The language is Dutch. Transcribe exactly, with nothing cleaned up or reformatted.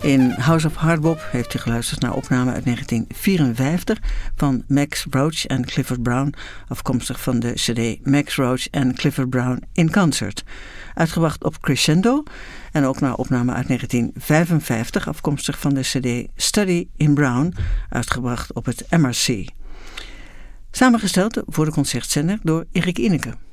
In House of Hardbop heeft u geluisterd naar opname uit negentien vierenvijftig van Max Roach en Clifford Brown, afkomstig van de cd Max Roach en Clifford Brown in Concert, uitgebracht op Crescendo, en ook naar opname uit negentien vijfenvijftig, afkomstig van de cd Study in Brown, uitgebracht op het M R C. Samengesteld voor de concertzender door Erik Ineke.